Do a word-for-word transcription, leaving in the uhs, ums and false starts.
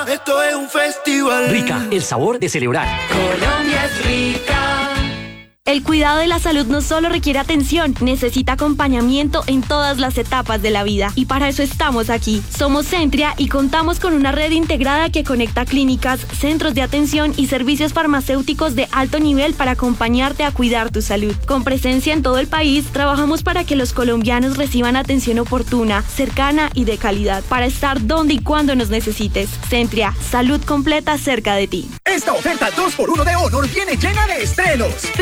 Esto es un festival. Rica, el sabor de celebrar. Colombia es rica. El cuidado de la salud no solo requiere atención, necesita acompañamiento en todas las etapas de la vida. Y para eso estamos aquí. Somos Centria y contamos con una red integrada que conecta clínicas, centros de atención y servicios farmacéuticos de alto nivel para acompañarte a cuidar tu salud. Con presencia en todo el país, trabajamos para que los colombianos reciban atención oportuna, cercana y de calidad, para estar donde y cuando nos necesites. Centria, salud completa cerca de ti. Esta oferta dos por uno de Honor viene llena de estrenos.